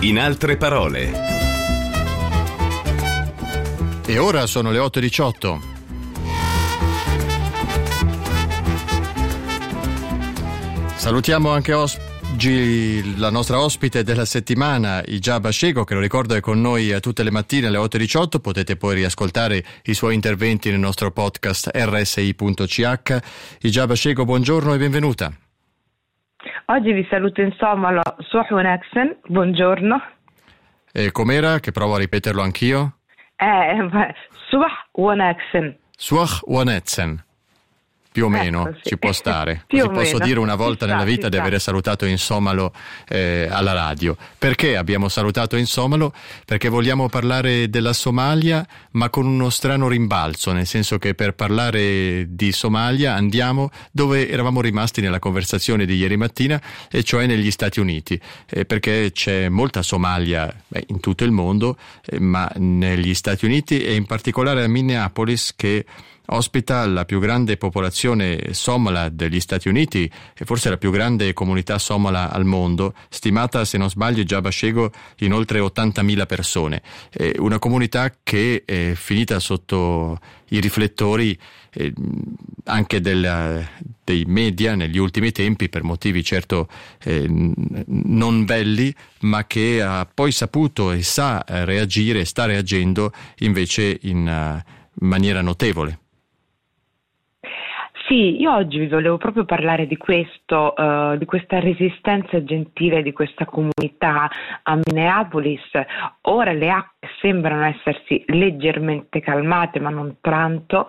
In altre parole. E ora sono le 8:18. Salutiamo anche oggi la nostra ospite della settimana, Hijab Ashego, che lo ricordo è con noi tutte le mattine alle 8:18. Potete poi riascoltare i suoi interventi nel nostro podcast rsi.ch. Hijab Ashego, buongiorno e benvenuta. Oggi vi saluto in somalo. Suah wanaagsan, buongiorno. E com'era? Che provo a ripeterlo anch'io. Suah wanaagsan. Suah wanaagsan. Più o meno sì. Ci può stare. Più Così o posso meno. dire una volta nella vita di sta. avere salutato in somalo alla radio. Perché abbiamo salutato in somalo? Perché vogliamo parlare della Somalia, ma con uno strano rimbalzo, nel senso che per parlare di Somalia andiamo dove eravamo rimasti nella conversazione di ieri mattina, e cioè negli Stati Uniti, perché c'è molta Somalia in tutto il mondo, ma negli Stati Uniti e in particolare a Minneapolis, che ospita la più grande popolazione somala degli Stati Uniti e forse la più grande comunità somala al mondo, stimata, se non sbaglio, Hijab Ashego, in oltre 80.000 persone. Una comunità che è finita sotto i riflettori anche dei media negli ultimi tempi, per motivi certo non belli, ma che ha poi saputo e sa reagire, sta reagendo invece in maniera notevole. Sì, io oggi vi volevo proprio parlare di questo, di questa resistenza gentile di questa comunità a Minneapolis. Ora le acque sembrano essersi leggermente calmate, ma non tanto,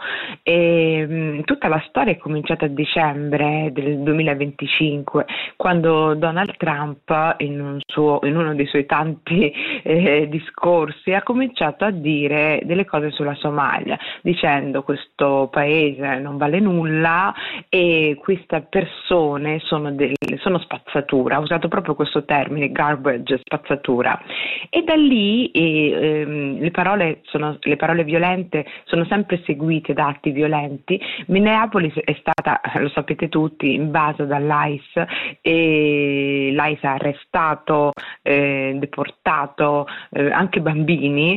e tutta la storia è cominciata a dicembre del 2025, quando Donald Trump in uno dei suoi tanti discorsi ha cominciato a dire delle cose sulla Somalia, dicendo: questo paese non vale nulla e queste persone sono spazzatura. Ha usato proprio questo termine, garbage, spazzatura, e da lì le parole violente sono sempre seguite da atti violenti. Minneapolis è stata, lo sapete tutti, invasa dall'ICE, e l'ICE ha arrestato, deportato anche bambini,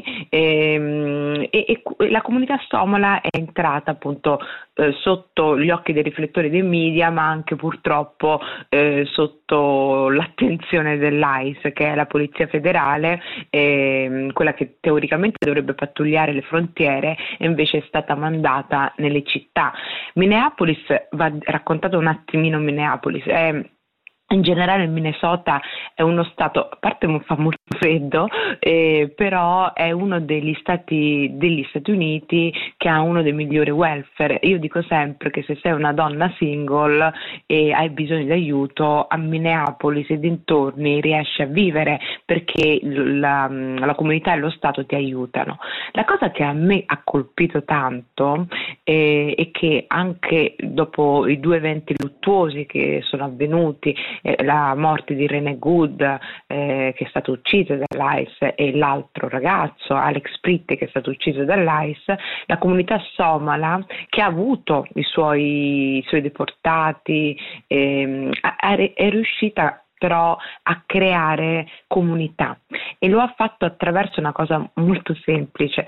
e la comunità somala è entrata appunto sotto gli occhi dei riflettori dei media, ma anche purtroppo sotto l'attenzione dell'ICE, che è la polizia federale, quella che teoricamente dovrebbe pattugliare le frontiere, e invece è stata mandata nelle città. Minneapolis, va raccontato un attimino. Minneapolis in generale il Minnesota è uno stato, a parte fa molto freddo, però è uno degli stati Uniti che ha uno dei migliori welfare. Io dico sempre che se sei una donna single e hai bisogno di aiuto, a Minneapolis e dintorni riesci a vivere, perché la comunità e lo Stato ti aiutano. La cosa che a me ha colpito tanto è che anche dopo i due eventi luttuosi che sono avvenuti, la morte di Renee Good, che è stata uccisa dall'ICE, e l'altro ragazzo, Alex Pritte, che è stato ucciso dall'ICE, la comunità somala, che ha avuto i suoi deportati, è riuscita però a creare comunità, e lo ha fatto attraverso una cosa molto semplice.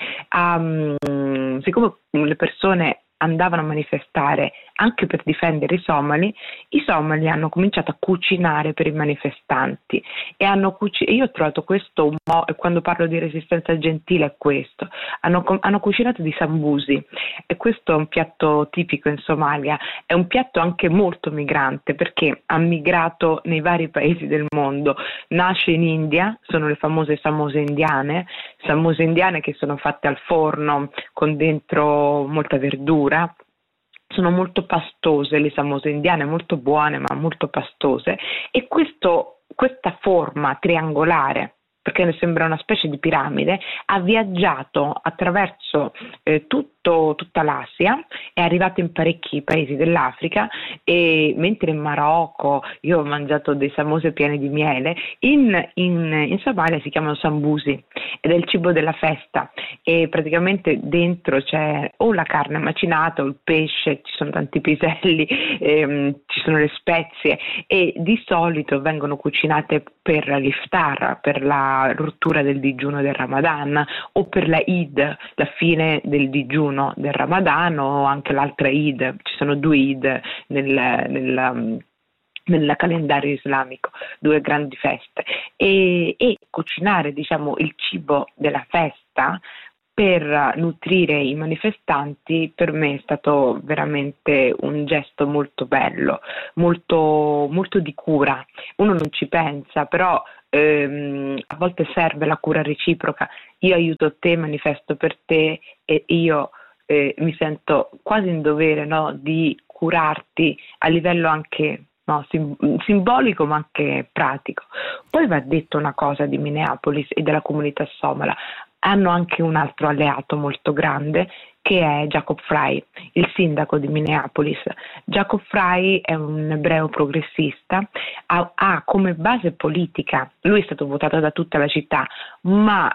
Siccome le persone andavano a manifestare anche per difendere i somali hanno cominciato a cucinare per i manifestanti, e io ho trovato questo e quando parlo di resistenza gentile è questo: hanno cucinato di sambusi, e questo è un piatto tipico in Somalia, è un piatto anche molto migrante, perché ha migrato nei vari paesi del mondo. Nasce in India, sono le famose samose indiane che sono fatte al forno con dentro molta verdura. Sono molto pastose le samose indiane, molto buone ma molto pastose, e questa forma triangolare, perché sembra una specie di piramide, ha viaggiato attraverso tutto tutta l'Asia, è arrivato in parecchi paesi dell'Africa, e mentre in Marocco io ho mangiato dei samose pieni di miele, in Somalia si chiamano sambusi ed è il cibo della festa, e praticamente dentro c'è o la carne macinata o il pesce, ci sono tanti piselli, ci sono le spezie, e di solito vengono cucinate per l'iftar, per la rottura del digiuno del Ramadan, o per la Eid, la fine del digiuno del Ramadan, o anche l'altra Eid. Ci sono due Eid nel calendario islamico, due grandi feste, e cucinare, diciamo, il cibo della festa per nutrire i manifestanti per me è stato veramente un gesto molto bello, molto, molto di cura. Uno non ci pensa, però a volte serve la cura reciproca. Io aiuto te, manifesto per te, e io mi sento quasi in dovere, no, di curarti a livello anche, no, simbolico, ma anche pratico. Poi va detto una cosa di Minneapolis e della comunità somala: hanno anche un altro alleato molto grande, che è Jacob Frey, il sindaco di Minneapolis. Jacob Frey è un ebreo progressista, ha come base politica, lui è stato votato da tutta la città, ma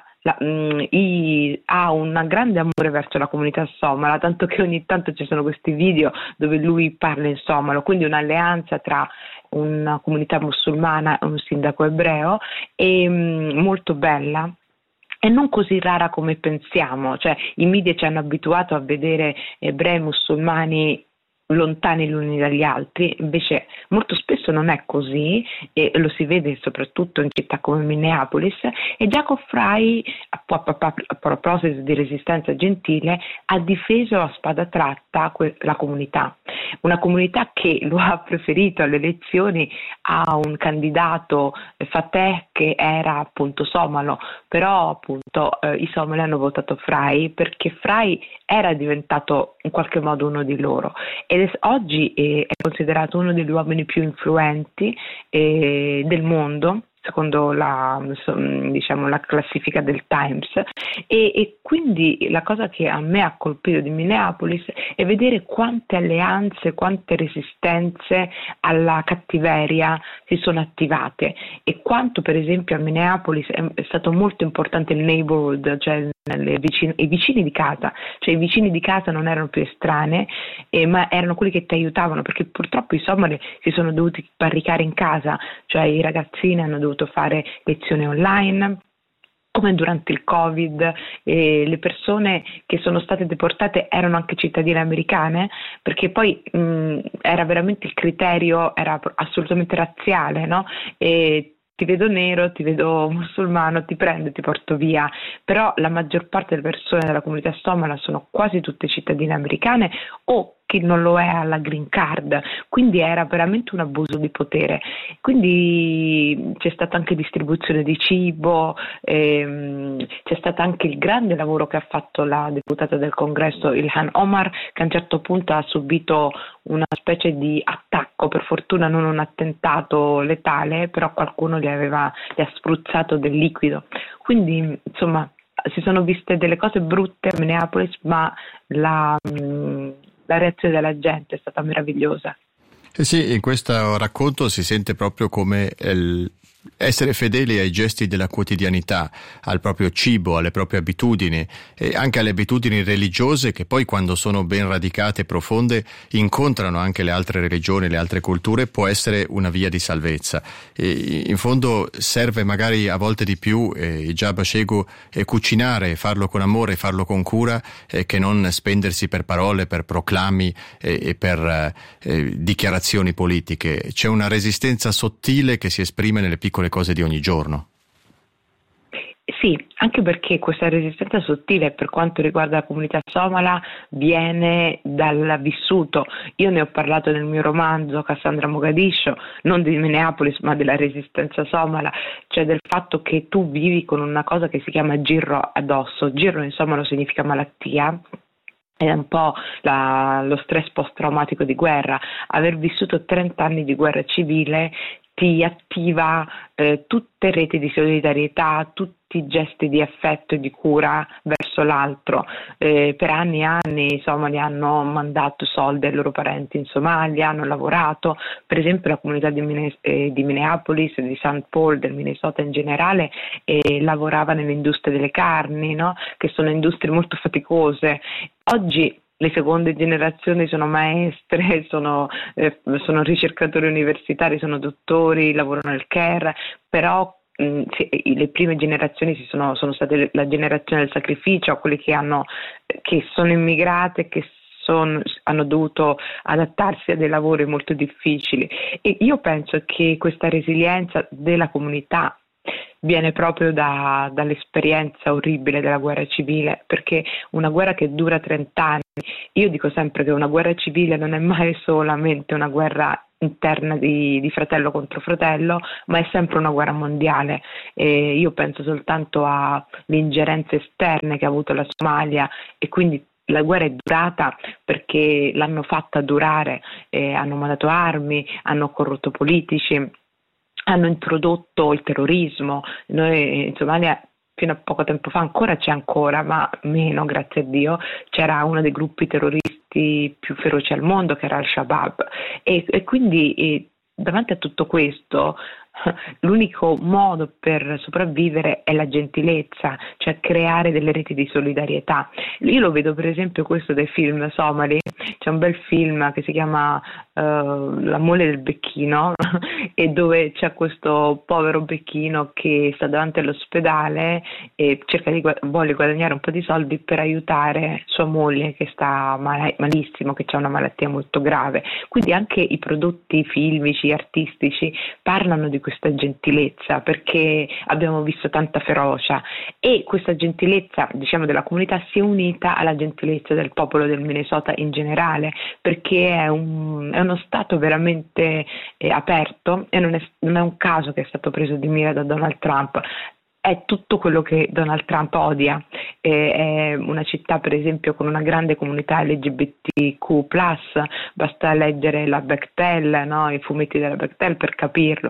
ha un grande amore verso la comunità somala, tanto che ogni tanto ci sono questi video dove lui parla in somalo, quindi un'alleanza tra una comunità musulmana e un sindaco ebreo, e molto bella. E non così rara come pensiamo, cioè i media ci hanno abituato a vedere ebrei e musulmani lontani gli uni dagli altri, invece molto spesso non è così, e lo si vede soprattutto in città come Minneapolis. E Jacob Frey, a proposito di resistenza gentile, ha difeso a spada tratta la comunità, una comunità che lo ha preferito alle elezioni a un candidato, Fateh, che era appunto somalo, però appunto i somali hanno votato Frey perché Frey era diventato in qualche modo uno di loro, ed oggi è considerato uno degli uomini più influenti del mondo, secondo la classifica del Times, e quindi la cosa che a me ha colpito di Minneapolis è vedere quante alleanze, quante resistenze alla cattiveria si sono attivate, e quanto per esempio a Minneapolis è stato molto importante il neighborhood, cioè i vicini di casa, cioè i vicini di casa non erano più estranei, ma erano quelli che ti aiutavano, perché purtroppo i somali si sono dovuti barricare in casa, cioè i ragazzini hanno dovuto fare lezioni online come durante il Covid, e le persone che sono state deportate erano anche cittadine americane, perché poi era veramente, il criterio era assolutamente razziale, no? E ti vedo nero, ti vedo musulmano, ti prendo e ti porto via. Però la maggior parte delle persone della comunità somala sono quasi tutte cittadine americane, o chi non lo è alla green card, quindi era veramente un abuso di potere. Quindi c'è stata anche distribuzione di cibo, c'è stato anche il grande lavoro che ha fatto la deputata del congresso Ilhan Omar, che a un certo punto ha subito una specie di attacco, per fortuna non un attentato letale, però qualcuno gli ha spruzzato del liquido. Quindi insomma si sono viste delle cose brutte a Minneapolis, ma la reazione della gente è stata meravigliosa. Sì, in questo racconto si sente proprio come essere fedeli ai gesti della quotidianità, al proprio cibo, alle proprie abitudini e anche alle abitudini religiose, che poi, quando sono ben radicate e profonde, incontrano anche le altre religioni, le altre culture, può essere una via di salvezza. E in fondo serve magari a volte di più Ijab Shegu cucinare, farlo con amore, farlo con cura, che non spendersi per parole, per proclami e per dichiarazioni politiche. C'è una resistenza sottile che si esprime nelle piccole cose di ogni giorno. Sì, anche perché questa resistenza sottile, per quanto riguarda la comunità somala, viene dal vissuto. Io ne ho parlato nel mio romanzo Cassandra Mogadiscio, non di Minneapolis ma della resistenza somala, cioè del fatto che tu vivi con una cosa che si chiama girro addosso. Girro in somalo significa malattia, è un po' lo stress post-traumatico di guerra, aver vissuto 30 anni di guerra civile ti attiva tutte reti di solidarietà, tutti i gesti di affetto e di cura verso l'altro. Per anni e anni i somali hanno mandato soldi ai loro parenti in Somalia, hanno lavorato, per esempio la comunità di Minneapolis, di St. Paul, del Minnesota in generale, lavorava nell'industria delle carni, no? Che sono industrie molto faticose. Oggi le seconde generazioni sono maestre, sono ricercatori universitari, sono dottori, lavorano nel care, però le prime generazioni sono state la generazione del sacrificio, quelle che sono immigrate, che hanno dovuto adattarsi a dei lavori molto difficili, e io penso che questa resilienza della comunità viene proprio dall'esperienza orribile della guerra civile, perché una guerra che dura 30 anni, io dico sempre che una guerra civile non è mai solamente una guerra interna di fratello contro fratello, ma è sempre una guerra mondiale. E io penso soltanto alle ingerenze esterne che ha avuto la Somalia, e quindi la guerra è durata perché l'hanno fatta durare, hanno mandato armi, hanno corrotto politici, hanno introdotto il terrorismo. Noi in Somalia fino a poco tempo fa c'è ancora, ma meno, grazie a Dio, c'era uno dei gruppi terroristi più feroci al mondo, che era Al-Shabaab, e quindi davanti a tutto questo l'unico modo per sopravvivere è la gentilezza, cioè creare delle reti di solidarietà. Io lo vedo per esempio questo dai film somali. C'è un bel film che si chiama La mole del becchino e dove c'è questo povero becchino che sta davanti all'ospedale e vuole guadagnare un po' di soldi per aiutare sua moglie che sta malissimo, che ha una malattia molto grave. Quindi anche i prodotti filmici, artistici parlano di questa gentilezza, perché abbiamo visto tanta ferocia, e questa gentilezza, diciamo, della comunità si è unita alla gentilezza del popolo del Minnesota in generale, perché è uno stato veramente aperto, e non è un caso che è stato preso di mira da Donald Trump. È tutto quello che Donald Trump odia. È una città, per esempio, con una grande comunità LGBTQ+, basta leggere la Bechtel, no? I fumetti della Bechtel per capirlo,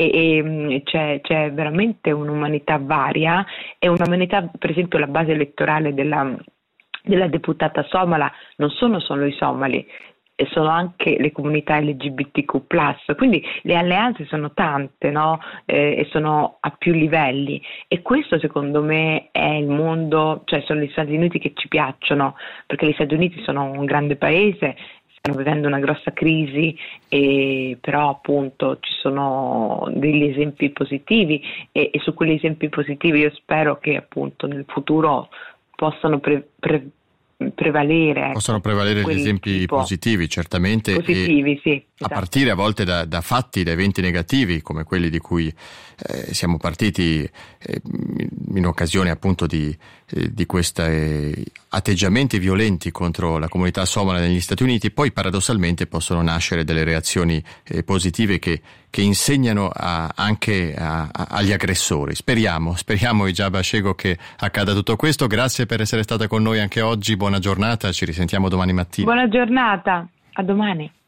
e c'è veramente un'umanità varia, e un'umanità, per esempio la base elettorale della deputata somala non sono solo i somali, e sono anche le comunità LGBTQ+, quindi le alleanze sono tante, no? E sono a più livelli, e questo secondo me è il mondo, cioè sono gli Stati Uniti che ci piacciono, perché gli Stati Uniti sono un grande paese, stanno vivendo una grossa crisi, però appunto ci sono degli esempi positivi, e su quegli esempi positivi io spero che appunto nel futuro possano prevalere. Possono prevalere gli esempi positivi, certamente. Positivi, sì. A Esatto. partire a volte da fatti, da eventi negativi, come quelli di cui siamo partiti in occasione appunto di questi atteggiamenti violenti contro la comunità somala negli Stati Uniti. Poi paradossalmente possono nascere delle reazioni positive che insegnano anche agli aggressori. Speriamo Hijab Ashego che accada tutto questo. Grazie per essere stata con noi anche oggi, buona giornata, ci risentiamo domani mattina. Buona giornata, a domani.